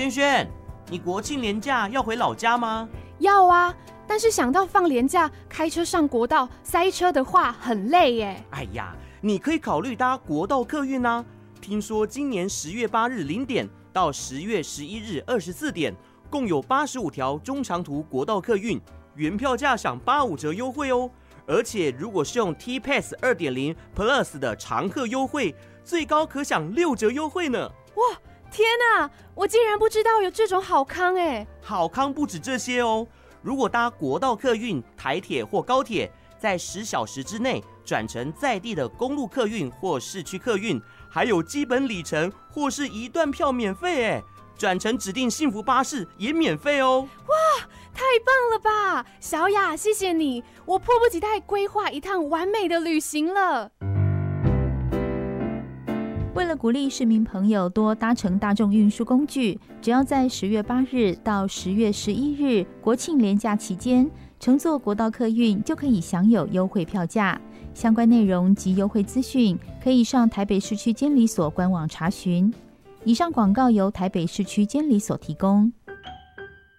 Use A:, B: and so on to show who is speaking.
A: 萱萱，你国庆连假要回老家吗？
B: 要啊，但是想到放连假开车上国道塞车的话很累耶。
A: 哎呀，你可以考虑搭国道客运啊。听说今年10月8日0点到10月11日24点，共有85条中长途国道客运，原票价享85折优惠哦。而且如果是用 T-Pass 2.0 Plus 的常客优惠，最高可享6折优惠呢。
B: 哇，天哪，我竟然不知道有这种好康耶。
A: 好康不止这些哦，如果搭国道客运、台铁或高铁，在10小时之内转乘在地的公路客运或市区客运，还有基本里程或是一段票免费耶，转乘指定幸福巴士也免费哦。
B: 哇，太棒了吧，小雅，谢谢你，我迫不及待规划一趟完美的旅行了。
C: 为了鼓励市民朋友多搭乘大众运输工具，只要在10月8日到10月11日国庆连假期间乘坐国道客运，就可以享有优惠票价。相关内容及优惠资讯可以上台北市区监理所官网查询。以上广告由台北市区监理所提供。